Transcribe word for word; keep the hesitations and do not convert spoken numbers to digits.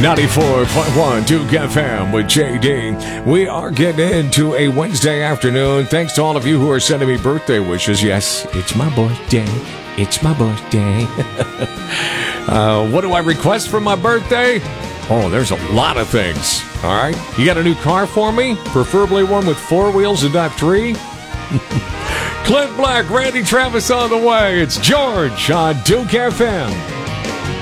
ninety-four point one Duke F M with J D. We are getting into a Wednesday afternoon. Thanks to all of you who are sending me birthday wishes. Yes, it's my birthday. It's my birthday. uh, what do I request for my birthday? Oh, there's a lot of things. All right. You got a new car for me? Preferably one with four wheels and not three? Clint Black, Randy Travis on the way. It's George on Duke F M.